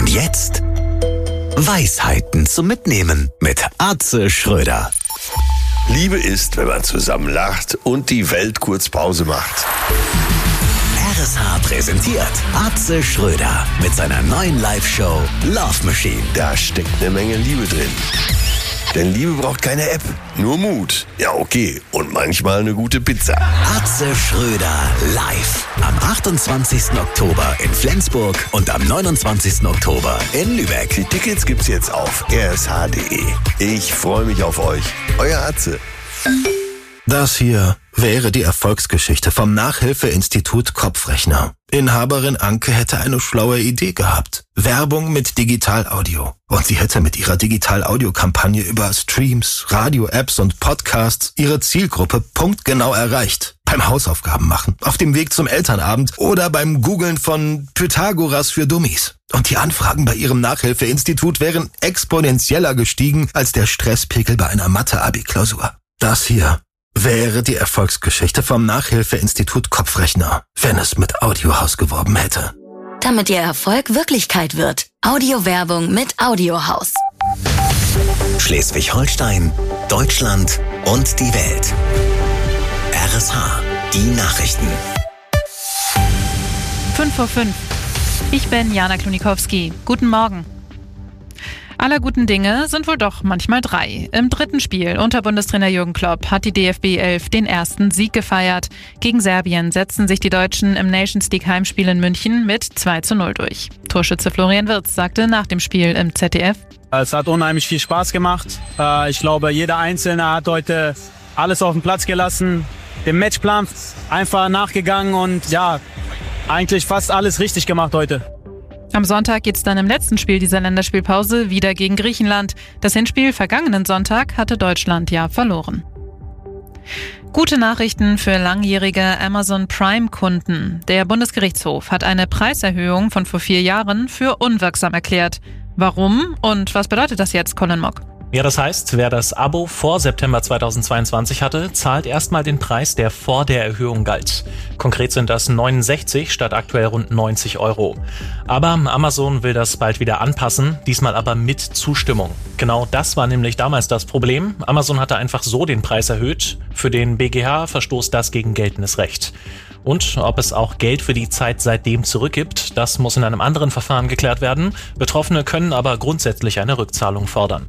jetzt Weisheiten zum Mitnehmen mit Atze Schröder. Liebe ist, wenn man zusammen lacht und die Welt kurz Pause macht. RSH präsentiert Atze Schröder mit seiner neuen Live-Show Love Machine. Da steckt eine Menge Liebe drin. Denn Liebe braucht keine App, nur Mut. Ja, okay. Und manchmal eine gute Pizza. Atze Schröder live am 28. Oktober in Flensburg und am 29. Oktober in Lübeck. Die Tickets gibt's jetzt auf rsh.de. Ich freue mich auf euch. Euer Atze. Das hier wäre die Erfolgsgeschichte vom Nachhilfeinstitut Kopfrechner. Inhaberin Anke hätte eine schlaue Idee gehabt. Werbung mit Digital-Audio. Und sie hätte mit ihrer Digital-Audio-Kampagne über Streams, Radio-Apps und Podcasts ihre Zielgruppe punktgenau erreicht. Beim Hausaufgaben machen, auf dem Weg zum Elternabend oder beim Googlen von Pythagoras für Dummies. Und die Anfragen bei ihrem Nachhilfeinstitut wären exponentieller gestiegen als der Stresspegel bei einer Mathe-Abi-Klausur. Das hier wäre die Erfolgsgeschichte vom Nachhilfeinstitut Kopfrechner, wenn es mit Audiohaus geworben hätte. Damit Ihr Erfolg Wirklichkeit wird. Audiowerbung mit Audiohaus. Schleswig-Holstein, Deutschland und die Welt. RSH, die Nachrichten. 5:05 Uhr. Ich bin Jana Klunikowski. Guten Morgen. Aller guten Dinge sind wohl doch manchmal drei. Im dritten Spiel unter Bundestrainer Jürgen Klopp hat die DFB 11 den ersten Sieg gefeiert. Gegen Serbien setzten sich die Deutschen im Nations League Heimspiel in München mit 2:0 durch. Torschütze Florian Wirtz sagte nach dem Spiel im ZDF: Es hat unheimlich viel Spaß gemacht. Ich glaube, jeder Einzelne hat heute alles auf den Platz gelassen, dem Matchplan einfach nachgegangen und ja, eigentlich fast alles richtig gemacht heute. Am Sonntag geht's dann im letzten Spiel dieser Länderspielpause wieder gegen Griechenland. Das Hinspiel vergangenen Sonntag hatte Deutschland ja verloren. Gute Nachrichten für langjährige Amazon Prime-Kunden. Der Bundesgerichtshof hat eine Preiserhöhung von vor 4 Jahren für unwirksam erklärt. Warum und was bedeutet das jetzt, Colin Mock? Ja, das heißt, wer das Abo vor September 2022 hatte, zahlt erstmal den Preis, der vor der Erhöhung galt. Konkret sind das 69 statt aktuell rund 90 €. Aber Amazon will das bald wieder anpassen, diesmal aber mit Zustimmung. Genau das war nämlich damals das Problem. Amazon hatte einfach so den Preis erhöht. Für den BGH verstoßt das gegen geltendes Recht. Und ob es auch Geld für die Zeit seitdem zurückgibt, das muss in einem anderen Verfahren geklärt werden. Betroffene können aber grundsätzlich eine Rückzahlung fordern.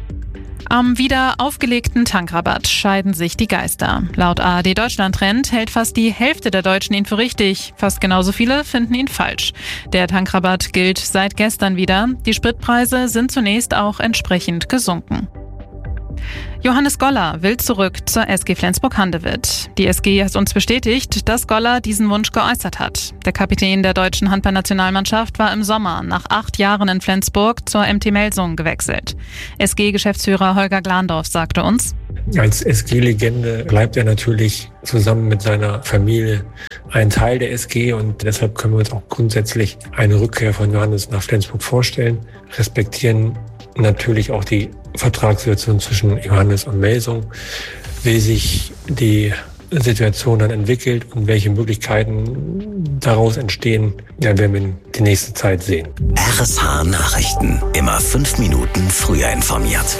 Am wieder aufgelegten Tankrabatt scheiden sich die Geister. Laut ARD Deutschland Trend hält fast die Hälfte der Deutschen ihn für richtig. Fast genauso viele finden ihn falsch. Der Tankrabatt gilt seit gestern wieder. Die Spritpreise sind zunächst auch entsprechend gesunken. Johannes Goller will zurück zur SG Flensburg-Handewitt. Die SG hat uns bestätigt, dass Goller diesen Wunsch geäußert hat. Der Kapitän der deutschen Handballnationalmannschaft war im Sommer nach 8 Jahren in Flensburg zur MT Melsungen gewechselt. SG-Geschäftsführer Holger Glandorf sagte uns: Als SG-Legende bleibt er natürlich zusammen mit seiner Familie ein Teil der SG und deshalb können wir uns auch grundsätzlich eine Rückkehr von Johannes nach Flensburg vorstellen, respektieren natürlich auch die Vertragssituation zwischen Johannes und Melsung, wie sich die Situation dann entwickelt und welche Möglichkeiten daraus entstehen, ja, werden wir in die nächste Zeit sehen. RSH Nachrichten, immer 5 Minuten früher informiert.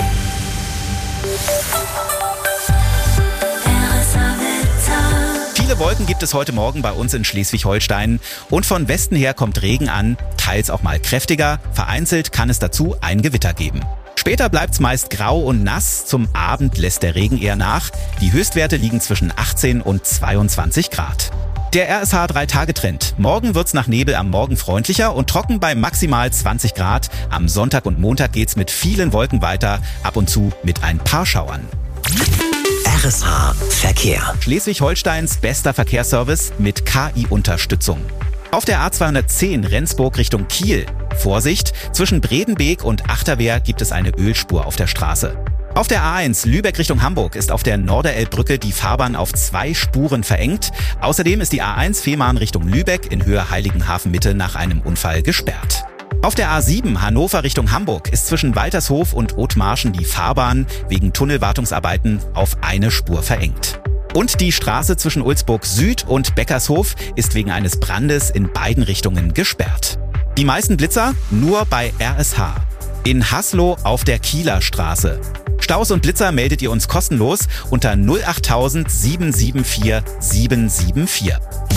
Viele Wolken gibt es heute Morgen bei uns in Schleswig-Holstein und von Westen her kommt Regen an, teils auch mal kräftiger, vereinzelt kann es dazu ein Gewitter geben. Später bleibt's meist grau und nass, zum Abend lässt der Regen eher nach. Die Höchstwerte liegen zwischen 18 und 22 Grad. Der RSH 3-Tage-Trend. Morgen wird's nach Nebel am Morgen freundlicher und trocken bei maximal 20 Grad. Am Sonntag und Montag geht's mit vielen Wolken weiter, ab und zu mit ein paar Schauern. RSH Verkehr. Schleswig-Holsteins bester Verkehrsservice mit KI-Unterstützung. Auf der A210 Rendsburg Richtung Kiel. Vorsicht, zwischen Bredenbeek und Achterwehr gibt es eine Ölspur auf der Straße. Auf der A1 Lübeck Richtung Hamburg ist auf der Norderelbbrücke die Fahrbahn auf 2 Spuren verengt. Außerdem ist die A1 Fehmarn Richtung Lübeck in Höhe Heiligenhafen Mitte nach einem Unfall gesperrt. Auf der A7 Hannover Richtung Hamburg ist zwischen Waltershof und Othmarschen die Fahrbahn wegen Tunnelwartungsarbeiten auf eine Spur verengt. Und die Straße zwischen Ulzburg Süd und Beckershof ist wegen eines Brandes in beiden Richtungen gesperrt. Die meisten Blitzer nur bei RSH. In Haslo auf der Kieler Straße. Staus und Blitzer meldet ihr uns kostenlos unter 08000 774 774.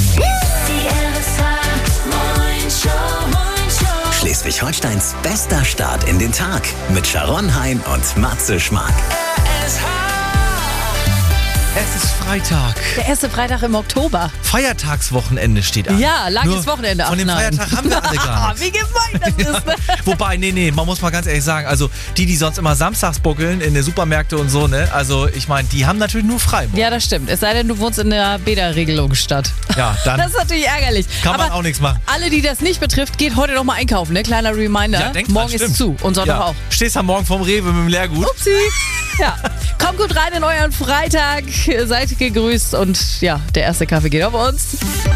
Schleswig-Holsteins bester Start in den Tag mit Sharon Hein und Matze Schmark. Es ist Freitag. Der erste Freitag im Oktober. Feiertagswochenende steht an. Ja, langes Wochenende. Von dem Feiertag haben wir alle gar nichts. Wie gemein das ist. Ne? Wobei, nee, man muss mal ganz ehrlich sagen, also die sonst immer samstags buckeln in den Supermärkte und so, ne? Also ich meine, die haben natürlich nur frei. Ja, das stimmt. Es sei denn, du wohnst in der Bäderregelungsstadt. Ja, dann das ist natürlich ärgerlich. Kann man auch nichts machen. Alle, die das nicht betrifft, geht heute noch mal einkaufen. Ne? Kleiner Reminder. Ja, morgen ist zu und Sonntag auch. Stehst am Morgen vorm Rewe mit dem Leergut. Upsi. Ja, kommt gut rein in euren Freitag. Seid gegrüßt und ja, der erste Kaffee geht auf uns.